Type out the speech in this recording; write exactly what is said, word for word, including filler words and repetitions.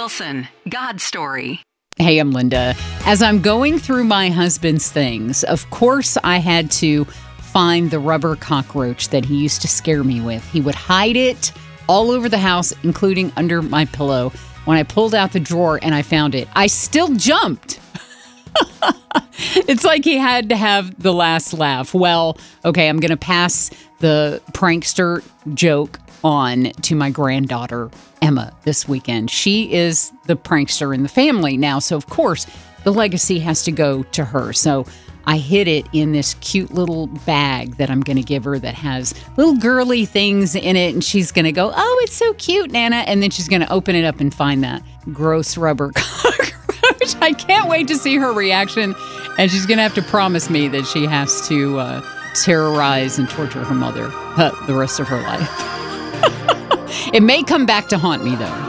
Wilson, God Story. Hey, I'm Linda. As I'm going through my husband's things, of course I had to find the rubber cockroach that he used to scare me with. He would hide it all over the house, including under my pillow. When I pulled out the drawer and I found it, I still jumped. It's like he had to have the last laugh. Well, okay, I'm going to pass the prankster joke on to my granddaughter, Emma, this weekend. She is the prankster in the family now, so of course the legacy has to go to her. So I hid it in this cute little bag that I'm going to give her that has little girly things in it, and she's going to go, oh, it's so cute, Nana, and then she's going to open it up and find that gross rubber cockroach. I can't wait to see her reaction, and she's going to have to promise me that she has to uh, terrorize and torture her mother uh, the rest of her life. It may come back to haunt me, though.